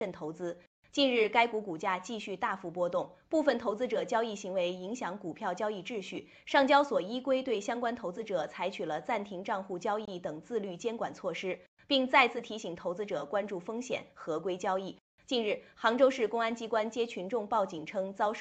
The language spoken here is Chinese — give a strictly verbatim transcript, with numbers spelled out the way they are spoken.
证投资。近日，该股股价继续大幅波动，部分投资者交易行为影响股票交易秩序。上交所依规对相关投资者采取了暂停账户交易等自律监管措施，并再次提醒投资者关注风险，合规交易。近日，杭州市公安机关接群众报警称遭受